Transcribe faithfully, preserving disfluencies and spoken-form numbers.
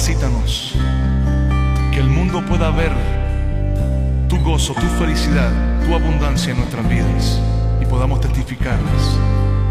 capacítanos, que el mundo pueda ver tu gozo, tu felicidad, tu abundancia en nuestras vidas y podamos testificarles